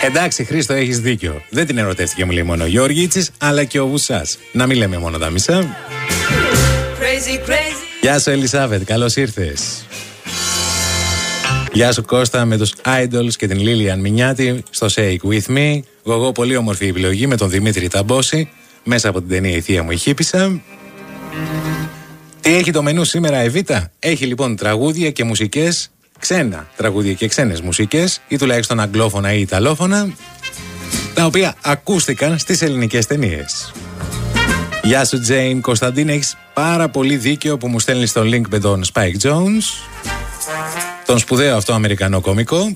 Εντάξει, Χρήστο, έχεις δίκιο. Δεν την ερωτεύτηκε, μου λέει, μόνο ο Γιώργητσης, αλλά και ο Βουσάς. Να μην λέμε μόνο τα μισά. Γεια σου, Ελισάβετ, καλώς ήρθες. Γεια σου, Κώστα, με τους Idols και την Λίλιαν Μινιάτη στο Shake With Me. Γογό, πολύ όμορφη επιλογή με τον Δημήτρη Ταμπόση μέσα από την ταινία «Η θεία μου η Χίπισσα». Τι έχει το μενού σήμερα, Εβίτα? Έχει λοιπόν τραγούδια και μουσικές, ξένα τραγούδια και ξένες μουσικές, ή τουλάχιστον αγγλόφωνα ή ιταλόφωνα, τα οποία ακούστηκαν στις ελληνικές ταινίες. Γεια σου, Τζέιν. Κωνσταντίν, έχεις πάρα πολύ δίκιο που μου στέλνεις το link με τον Spike Jones, τον σπουδαίο αυτό Αμερικανό κωμικό,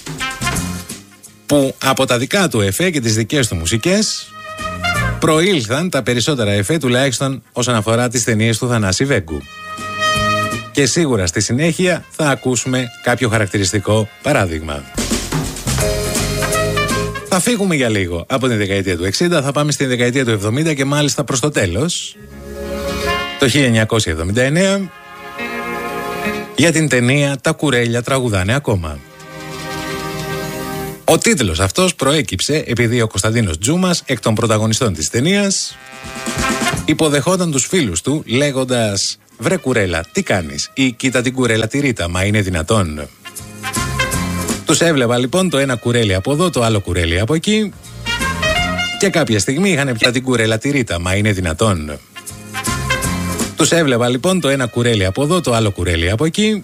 που από τα δικά του εφέ και τις δικές του μουσικές προήλθαν τα περισσότερα εφέ, τουλάχιστον όσον αφορά τις ταινίες του Θανάση Βέγκου. Και σίγουρα στη συνέχεια θα ακούσουμε κάποιο χαρακτηριστικό παράδειγμα. Θα φύγουμε για λίγο από την δεκαετία του 60, θα πάμε στη δεκαετία του 70 και μάλιστα προς το τέλος, το 1979, για την ταινία «Τα κουρέλια τραγουδάνε ακόμα». Ο τίτλος αυτός προέκυψε επειδή ο Κωνσταντίνος Τζούμας, εκ των πρωταγωνιστών της ταινίας, υποδεχόταν τους φίλους του λέγοντας «Βρε κουρέλα, τι κάνεις?» ή «Κοίτα την κουρέλα τη Ρίτα, μα είναι δυνατόν?» Τους έβλεπα λοιπόν το ένα κουρέλι από εδώ, το άλλο κουρέλι από εκεί, και κάποια στιγμή είχαν πια την κουρέλα τη Ρίτα, μα είναι δυνατόν? Τους έβλεπα λοιπόν το ένα κουρέλι από εδώ, το άλλο κουρέλι από εκεί,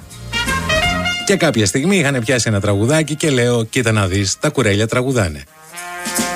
και κάποια στιγμή είχαν πιάσει ένα τραγουδάκι και λέω «Κοίτα να δεις, τα κουρέλια τραγουδάνε».